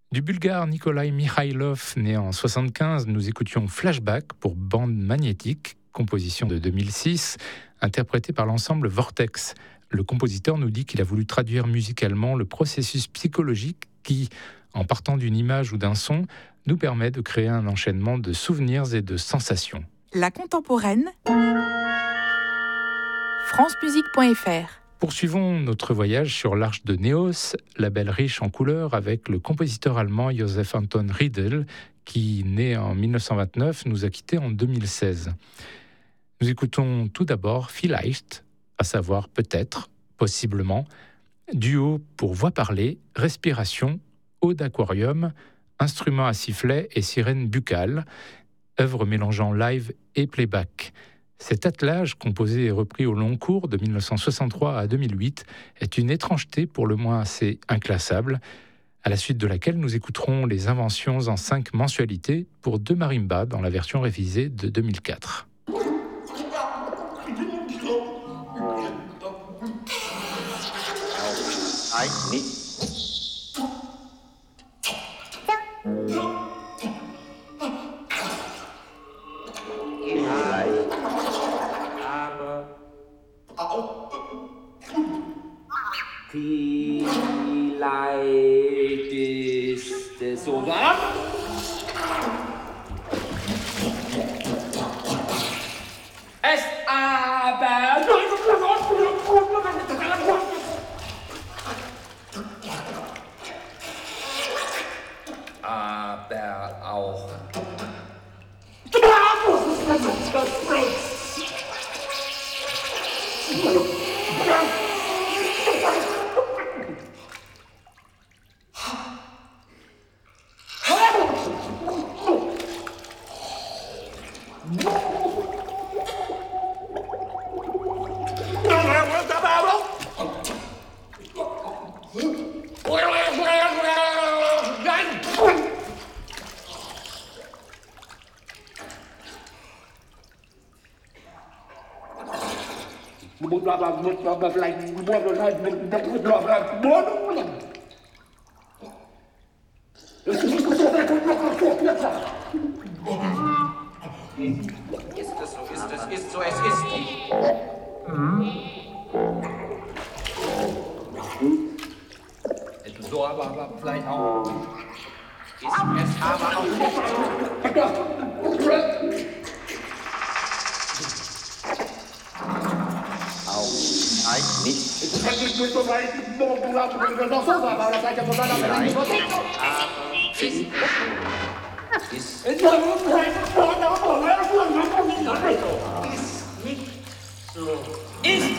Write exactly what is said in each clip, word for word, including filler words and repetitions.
Du bulgare Nikolai Mikhailov, né en soixante-quinze, nous écoutions Flashback pour bande magnétique, composition de deux mille six, interprétée par l'ensemble Vortex. Le compositeur nous dit qu'il a voulu traduire musicalement le processus psychologique qui, en partant d'une image ou d'un son, nous permet de créer un enchaînement de souvenirs et de sensations. La contemporaine, francemusique point f r. Poursuivons notre voyage sur l'Arche de Néos, label riche en couleurs, avec le compositeur allemand Joseph Anton Riedel, qui, né en mille neuf cent vingt-neuf, nous a quittés en deux mille seize. Nous écoutons tout d'abord Vielleicht, à savoir peut-être, possiblement, duo pour voix parlée, respiration, eau d'aquarium, instruments à sifflet et sirène buccale, œuvre mélangeant live et playback. Cet attelage, composé et repris au long cours de mille neuf cent soixante-trois à deux mille huit, est une étrangeté pour le moins assez inclassable, à la suite de laquelle nous écouterons les inventions en cinq mensualités pour deux marimbas dans la version révisée de deux mille quatre. Vielleicht ist es so warm. Es aber aber auch Ist es so, ist es, ist so, es ist. Mhm. So, aber, aber vielleicht auch. Ist es aber auch. Auch eigentlich nicht. Ist ist nicht so. Ist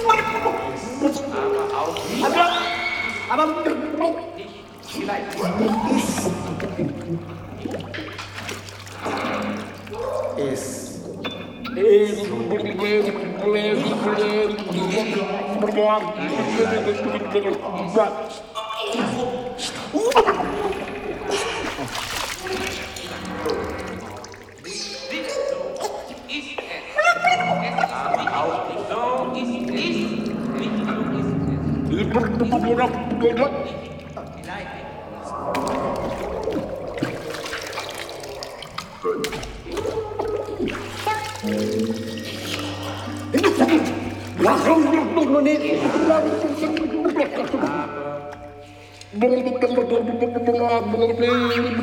aber auch nicht. Aber nicht vielleicht. Ist